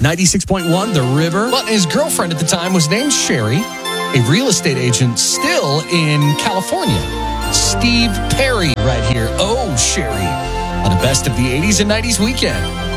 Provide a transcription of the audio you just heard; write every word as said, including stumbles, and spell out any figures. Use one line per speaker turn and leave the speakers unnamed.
ninety-six point one, The River.
But his girlfriend at the time was named Sherry, a real estate agent still in California. Steve Perry right here. Oh, Sherry. On the best of the eighties and nineties weekend.